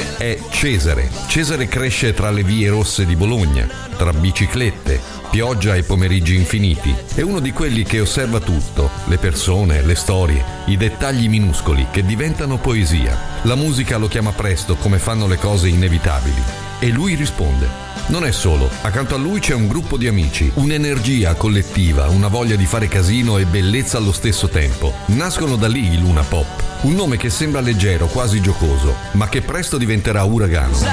È Cesare. Cesare cresce tra le vie rosse di Bologna, tra biciclette, pioggia e pomeriggi infiniti. È uno di quelli che osserva tutto, le persone, le storie, i dettagli minuscoli che diventano poesia. La musica lo chiama presto come fanno le cose inevitabili e lui risponde. Non è solo, accanto a lui c'è un gruppo di amici, un'energia collettiva, una voglia di fare casino e bellezza allo stesso tempo. Nascono da lì i Luna Pop, un nome che sembra leggero, quasi giocoso, ma che presto diventerà uragano.